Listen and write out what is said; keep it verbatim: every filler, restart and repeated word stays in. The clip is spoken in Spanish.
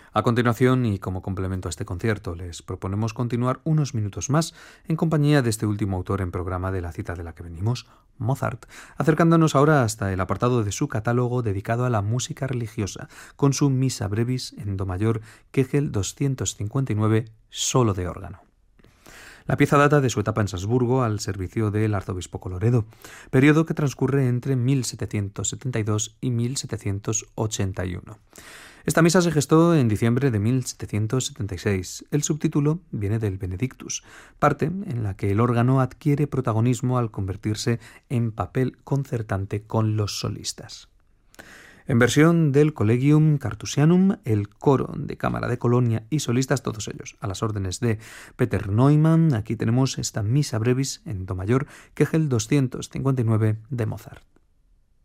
A continuación, y como complemento a este concierto, les proponemos continuar unos minutos más en compañía de este último autor en programa de la cita de la que venimos, Mozart, acercándonos ahora hasta el apartado de su catálogo dedicado a la música religiosa, con su Missa Brevis en do mayor Kegel doscientos cincuenta y nueve, solo de órgano. La pieza data de su etapa en Salzburgo al servicio del arzobispo Colloredo, periodo que transcurre entre mil setecientos setenta y dos y mil setecientos ochenta y uno. Esta misa se gestó en diciembre de mil setecientos setenta y seis. El subtítulo viene del Benedictus, parte en la que el órgano adquiere protagonismo al convertirse en papel concertante con los solistas. En versión del Collegium Carthusianum, el coro de Cámara de Colonia y solistas, todos ellos a las órdenes de Peter Neumann. Aquí tenemos esta Missa Brevis en do mayor, Kegel doscientos cincuenta y nueve de Mozart.